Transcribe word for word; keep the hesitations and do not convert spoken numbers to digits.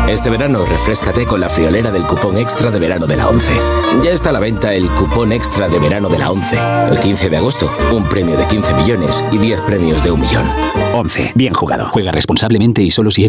Este verano refréscate con la friolera del cupón extra de verano de la ONCE. Ya está a la venta el cupón extra de verano de la ONCE. El quince de agosto, un premio de quince millones y diez premios de un millón. ONCE. Bien jugado. Juega responsablemente y solo si eres